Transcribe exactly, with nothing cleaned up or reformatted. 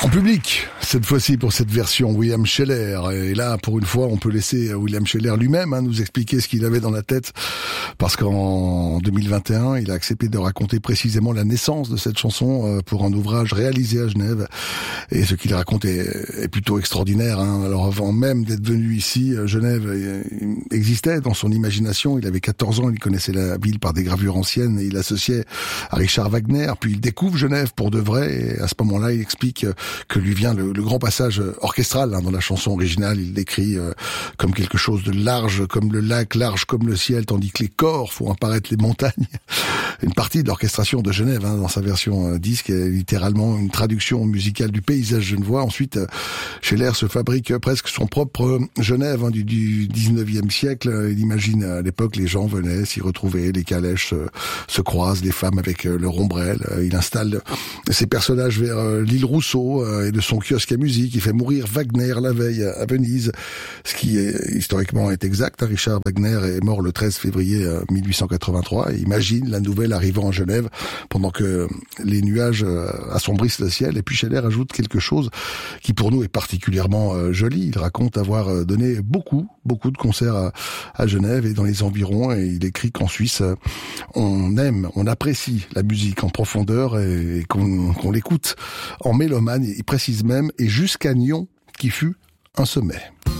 En public, cette fois-ci pour cette version William Scheller. Et là, pour une fois, on peut laisser William Scheller lui-même hein, nous expliquer ce qu'il avait dans la tête. Parce qu'en deux mille vingt et un, il a accepté de raconter précisément la naissance de cette chanson pour un ouvrage réalisé à Genève. Et ce qu'il raconte est, est plutôt extraordinaire. Hein. Alors avant même d'être venu ici, Genève existait dans son imagination. Il avait quatorze ans, il connaissait la ville par des gravures anciennes et il associait à Richard Wagner. Puis il découvre Genève pour de vrai et à ce moment-là, il explique que lui vient le, le grand passage orchestral hein, dans la chanson originale. Il décrit euh, comme quelque chose de large comme le lac, large comme le ciel, tandis que les corps font apparaître les montagnes. Une partie de l'orchestration de Genève hein, dans sa version euh, disque est littéralement une traduction musicale du paysage genevois. Ensuite, euh, Scheller se fabrique presque son propre Genève hein, du, du dix-neuvième siècle. Il imagine à l'époque les gens venaient s'y retrouver, les calèches euh, se croisent, les femmes avec euh, leur ombrelle. Il installe ses personnages vers euh, l'île Rousseau et de son kiosque à musique. Il fait mourir Wagner la veille à Venise, ce qui est, historiquement est exact. Richard Wagner est mort le treize février mille huit cent quatre-vingt-trois. Et imagine la nouvelle arrivant à Genève pendant que les nuages assombrissent le ciel. Et puis Scheller ajoute quelque chose qui pour nous est particulièrement joli. Il raconte avoir donné beaucoup, beaucoup de concerts à, à Genève et dans les environs. Et il écrit qu'en Suisse, on aime, on apprécie la musique en profondeur et qu'on, qu'on l'écoute en mélomane. Il précise même, et jusqu'à Nyon, qui fut un sommet.